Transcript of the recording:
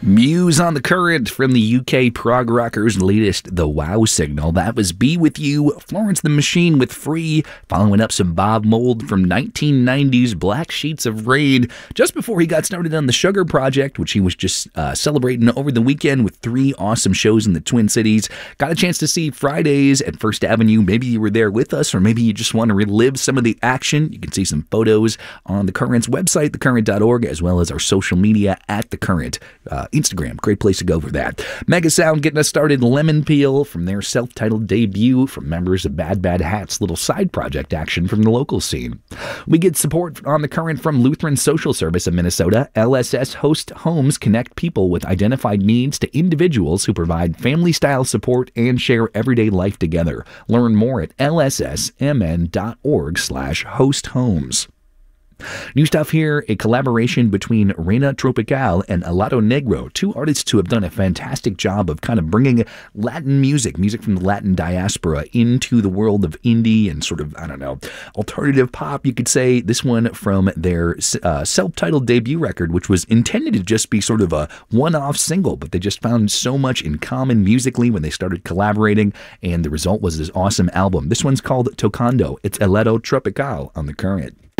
Muse on the Current from the UK prog rockers' latest The Wow Signal. That was Be With You, Florence the Machine with Free, following up some Bob Mould from 1990's Black Sheets of Rain, just before he got started on the Sugar Project, which he was just celebrating over the weekend with 3 awesome shows in the Twin Cities. Got a chance to see Fridays at First Avenue. Maybe you were there with us, or maybe you just want to relive some of the action. You can see some photos on The Current's website, thecurrent.org, as well as our social media at The Current. Instagram, great place to go for that. Mega Sound getting us started, Lemon Peel from their self-titled debut from members of Bad Bad Hat's little side project action from the local scene. We get support on The Current from Lutheran Social Service of Minnesota. LSS Host Homes connect people with identified needs to individuals who provide family-style support and share everyday life together. Learn more at lssmn.org/hosthomes. New stuff here, a collaboration between Reina Tropical and Alado Negro, 2 artists who have done a fantastic job of kind of bringing Latin music from the Latin diaspora into the world of indie and sort of, alternative pop, you could say. This one from their self-titled debut record, which was intended to just be sort of a one-off single, but they just found so much in common musically when they started collaborating, and the result was this awesome album. This one's called Tocando. It's Alado Tropical on The Current.